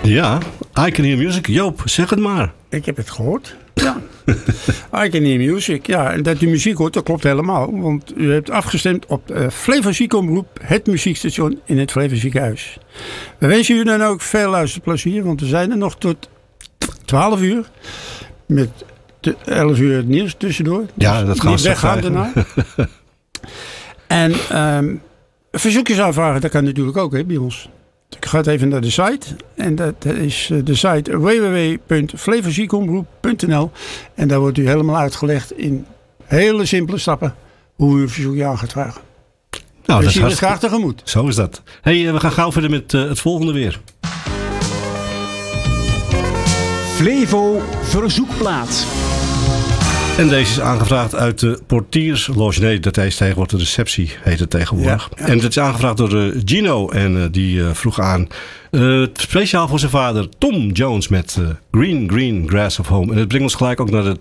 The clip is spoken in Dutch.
Ja, I Can Hear Music. Joop, zeg het maar. Ik heb het gehoord. Ja. I Can Hear Music. Ja, en dat u muziek hoort, dat klopt helemaal. Want u hebt afgestemd op Flevo Ziekenomroep, het muziekstation in het Flevo Ziekenhuis. We wensen u dan ook veel luisterplezier, want we zijn er nog tot 12 uur. Met 11 uur het nieuws tussendoor. Ja, dat gaan we weggaan daarna. En verzoekjes aanvragen, dat kan natuurlijk ook bij ons. Ik ga even naar de site. En dat is de site www.flevoziekenomroep.nl. En daar wordt u helemaal uitgelegd in hele simpele stappen hoe u een verzoekje aan gaat vragen. Nou, we zien het graag tegemoet. Zo is dat. Hey, we gaan gauw verder met het volgende weer. Flevo Verzoekplaat. En deze is aangevraagd uit de portiersloge. Nee, dat is tegenwoordig de receptie, heet het tegenwoordig. Ja, ja. En het is aangevraagd door Gino. En die vroeg aan, speciaal voor zijn vader Tom Jones met Green Green Grass of Home. En het brengt ons gelijk ook naar de